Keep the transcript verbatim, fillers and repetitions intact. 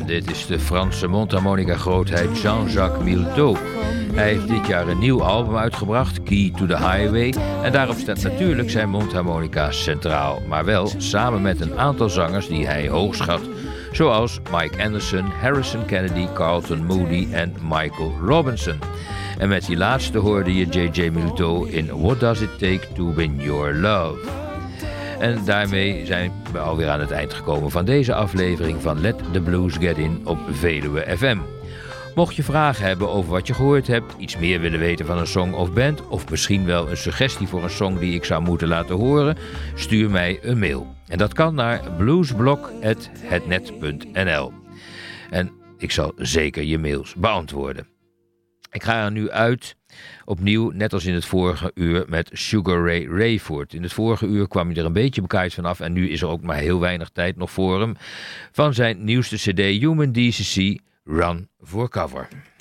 En dit is de Franse mondharmonica-grootheid Jean-Jacques Milteau. Hij heeft dit jaar een nieuw album uitgebracht, Key to the Highway. En daarop staat natuurlijk zijn mondharmonica centraal. Maar wel samen met een aantal zangers die hij hoog schat. Zoals Mike Anderson, Harrison Kennedy, Carlton Moody en Michael Robinson. En met die laatste hoorde je J J Milteau in What Does It Take to Win Your Love. En daarmee zijn we alweer aan het eind gekomen van deze aflevering van Let the Blues Get In op Veluwe F M. Mocht je vragen hebben over wat je gehoord hebt, iets meer willen weten van een song of band, of misschien wel een suggestie voor een song die ik zou moeten laten horen, stuur mij een mail. En dat kan naar bluesblog at hetnet punt n l. En ik zal zeker je mails beantwoorden. Ik ga er nu uit, opnieuw, net als in het vorige uur, met Sugar Ray Rayford. In het vorige uur kwam hij er een beetje bekaaid vanaf en nu is er ook maar heel weinig tijd nog voor hem. Van zijn nieuwste cd Human Decency, Run for Cover.